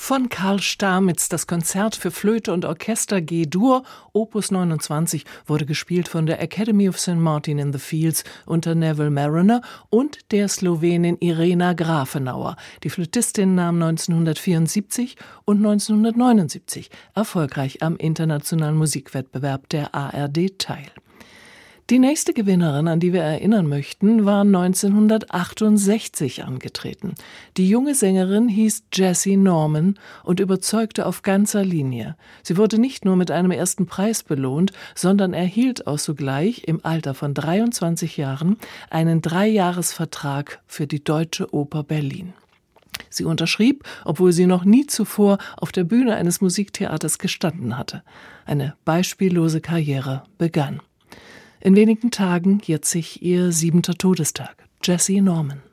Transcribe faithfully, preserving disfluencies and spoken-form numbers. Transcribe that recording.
Von Karl Stamitz, das Konzert für Flöte und Orchester G-Dur, Opus neunundzwanzig, wurde gespielt von der Academy of Saint Martin in the Fields unter Neville Marriner und der Slowenin Irena Grafenauer. Die Flötistin nahm neunzehnhundertvierundsiebzig und neunzehnhundertneunundsiebzig erfolgreich am internationalen Musikwettbewerb der A R D teil. Die nächste Gewinnerin, an die wir erinnern möchten, war neunzehnhundertachtundsechzig angetreten. Die junge Sängerin hieß Jessie Norman und überzeugte auf ganzer Linie. Sie wurde nicht nur mit einem ersten Preis belohnt, sondern erhielt auch sogleich im Alter von dreiundzwanzig Jahren einen Dreijahresvertrag für die Deutsche Oper Berlin. Sie unterschrieb, obwohl sie noch nie zuvor auf der Bühne eines Musiktheaters gestanden hatte. Eine beispiellose Karriere begann. In wenigen Tagen jährt sich ihr siebenter Todestag. Jessie Norman.